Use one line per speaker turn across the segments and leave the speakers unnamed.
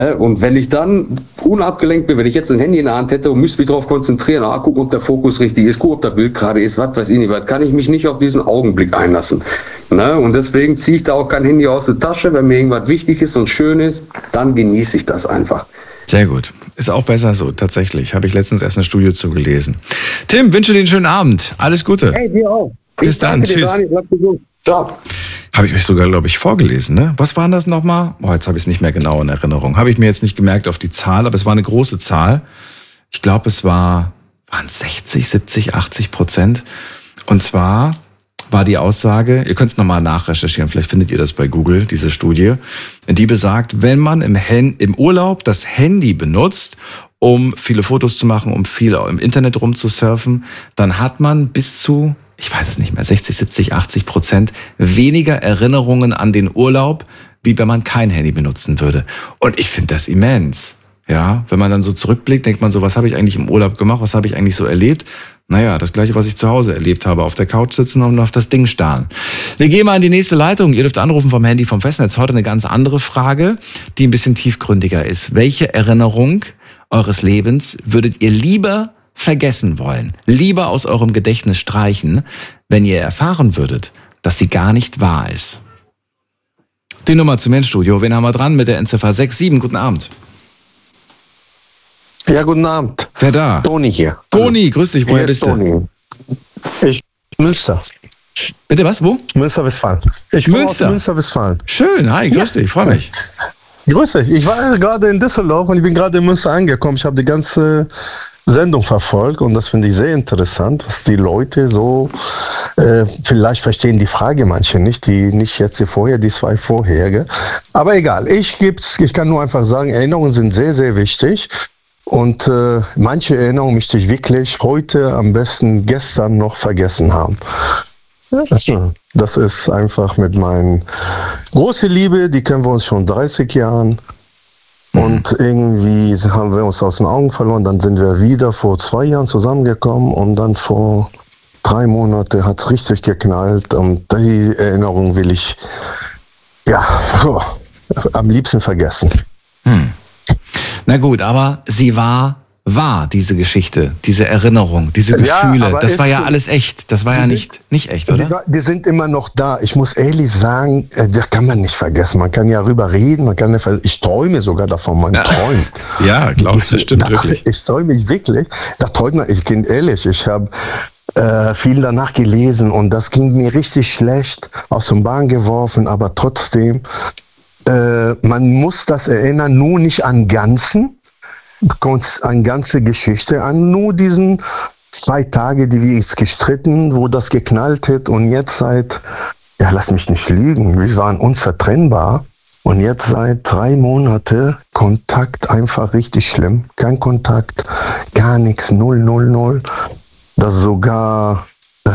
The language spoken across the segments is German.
Und wenn ich dann unabgelenkt bin, wenn ich jetzt ein Handy in der Hand hätte und müsste mich darauf konzentrieren, guck, ob der Fokus richtig ist, guck, ob der Bild gerade ist, was weiß ich nicht, was, kann ich mich nicht auf diesen Augenblick einlassen. Ne? Und deswegen ziehe ich da auch kein Handy aus der Tasche. Wenn mir irgendwas wichtig ist und schön ist, dann genieße ich das einfach.
Sehr gut. Ist auch besser so, tatsächlich. Habe ich letztens erst eine Studie zugelesen. Tim, wünsche dir einen schönen Abend. Alles Gute.
Hey, dir auch.
Bis dann. Tschüss.
Ciao.
Habe ich euch sogar, glaube ich, vorgelesen, ne? Was war das nochmal? Jetzt habe ich es nicht mehr genau in Erinnerung. Habe ich mir jetzt nicht gemerkt auf die Zahl, aber es war eine große Zahl. Ich glaube, es waren 60, 70, 80%. Und zwar war die Aussage, ihr könnt es nochmal nachrecherchieren, vielleicht findet ihr das bei Google, diese Studie, die besagt, wenn man im Urlaub das Handy benutzt, um viele Fotos zu machen, um viel im Internet rumzusurfen, dann hat man bis zu, ich weiß es nicht mehr, 60, 70, 80% weniger Erinnerungen an den Urlaub, wie wenn man kein Handy benutzen würde. Und ich finde das immens. Ja, wenn man dann so zurückblickt, denkt man so, was habe ich eigentlich im Urlaub gemacht, was habe ich eigentlich so erlebt? Naja, das Gleiche, was ich zu Hause erlebt habe, auf der Couch sitzen und auf das Ding starren. Wir gehen mal in die nächste Leitung. Ihr dürft anrufen vom Handy vom Festnetz. Heute eine ganz andere Frage, die ein bisschen tiefgründiger ist. Welche Erinnerung eures Lebens würdet ihr lieber vergessen wollen, lieber aus eurem Gedächtnis streichen, wenn ihr erfahren würdet, dass sie gar nicht wahr ist? Die Nummer zum Endstudio. Wen haben wir dran mit der Endziffer 67? Guten Abend.
Ja, guten Abend.
Wer da?
Toni hier.
Toni, grüß dich. Woher bist du?
Ich Münster.
Bitte was? Wo?
Münster-Westfalen. Ich komme aus Münster-Westfalen.
Schön, hi, grüß dich, freue mich.
Grüß dich. Ich war gerade in Düsseldorf und ich bin gerade in Münster angekommen. Ich habe die ganze Sendung verfolgt und das finde ich sehr interessant, was die Leute so, vielleicht verstehen die Frage manche nicht, die nicht jetzt die zwei vorherige. Aber egal, ich kann nur einfach sagen, Erinnerungen sind sehr, sehr wichtig. Und manche Erinnerungen möchte ich wirklich heute, am besten gestern noch vergessen haben. Das ist einfach mit meinen große Liebe, die kennen wir uns schon 30 Jahren. Und irgendwie haben wir uns aus den Augen verloren. Dann sind wir wieder vor 2 Jahren zusammengekommen und dann vor 3 Monaten hat es richtig geknallt. Und die Erinnerung will ich am liebsten vergessen.
Na gut, aber sie war diese Geschichte, diese Erinnerung, diese Gefühle, das war ja alles echt. Das war ja nicht echt, oder?
Die sind immer noch da. Ich muss ehrlich sagen, das kann man nicht vergessen. Man kann ja darüber reden, ich träume sogar davon, man träumt.
Ja, glaube ich, das stimmt wirklich.
Ich träume wirklich, da träumt man, ich bin ehrlich, ich habe viel danach gelesen und das ging mir richtig schlecht, aus dem Bahn geworfen, aber trotzdem, man muss das erinnern, nur nicht an ganze Geschichte, an nur diesen 2 Tage, die wir jetzt gestritten, wo das geknallt hat und jetzt lass mich nicht lügen, wir waren unzertrennbar und jetzt seit 3 Monaten Kontakt einfach richtig schlimm, kein Kontakt, gar nichts, 0. Das sogar,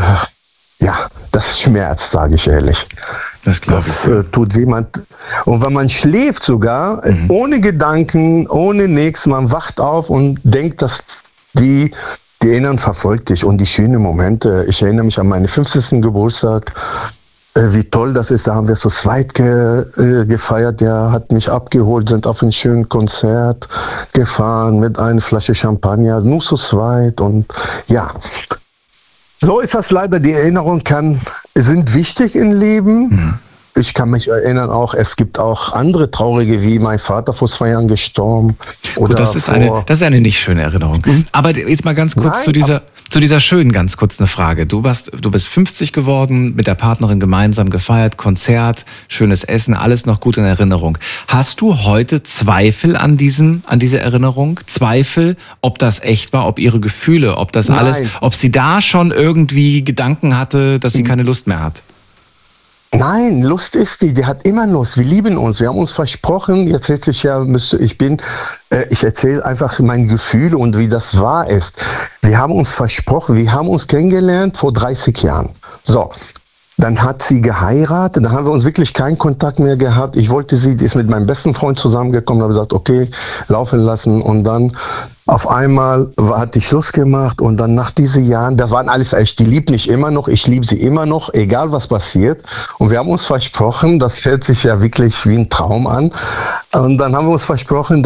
das schmerzt, sage ich ehrlich.
Das
tut weh. Und wenn man schläft sogar, ohne Gedanken, ohne nichts, man wacht auf und denkt, dass die Erinnerung verfolgt dich und die schönen Momente. Ich erinnere mich an meinen 50. Geburtstag, wie toll das ist. Da haben wir zu zweit gefeiert. Der hat mich abgeholt, sind auf ein schönes Konzert gefahren mit einer Flasche Champagner, nur zu zweit. Und ja, so ist das leider. Die Erinnerungen sind wichtig im Leben. Ich kann mich erinnern auch, es gibt auch andere traurige, wie mein Vater vor 2 Jahren gestorben. Oder
das ist eine nicht schöne Erinnerung. Aber jetzt mal ganz kurz zu dieser schönen, ganz kurz eine Frage. Du bist 50 geworden, mit der Partnerin gemeinsam gefeiert, Konzert, schönes Essen, alles noch gut in Erinnerung. Hast du heute Zweifel an dieser Erinnerung? Zweifel, ob das echt war, ob ihre Gefühle, ob das alles, ob sie da schon irgendwie Gedanken hatte, dass sie keine Lust mehr hat?
Nein, Lust ist die hat immer Lust. Wir lieben uns. Wir haben uns versprochen, jetzt ich erzähle einfach meine Gefühle und wie das wahr ist. Wir haben uns versprochen, wir haben uns kennengelernt vor 30 Jahren. So. Dann hat sie geheiratet, dann haben wir uns wirklich keinen Kontakt mehr gehabt. Ich wollte sie, die ist mit meinem besten Freund zusammengekommen, habe gesagt, okay, laufen lassen. Und dann auf einmal hat die Schluss gemacht und dann nach diesen Jahren, das waren alles echt, die liebt mich immer noch, ich liebe sie immer noch, egal was passiert. Und wir haben uns versprochen, das hört sich ja wirklich wie ein Traum an. Und dann haben wir uns versprochen,